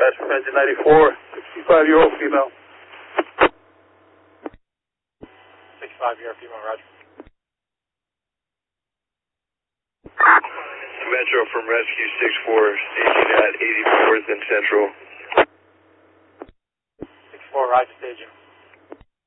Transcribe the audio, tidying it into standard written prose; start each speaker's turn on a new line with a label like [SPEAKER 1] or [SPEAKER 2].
[SPEAKER 1] dispatch from engine 94, 65-year-old female.
[SPEAKER 2] 65-year-old female, roger.
[SPEAKER 3] Metro from Rescue 64, station at 84th and Central.
[SPEAKER 2] 64, roger, staging.